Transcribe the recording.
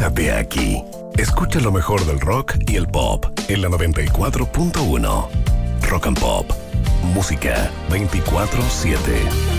Quédate aquí. Escucha lo mejor del rock y el pop en la 94.1. Rock and Pop. Música 24/7.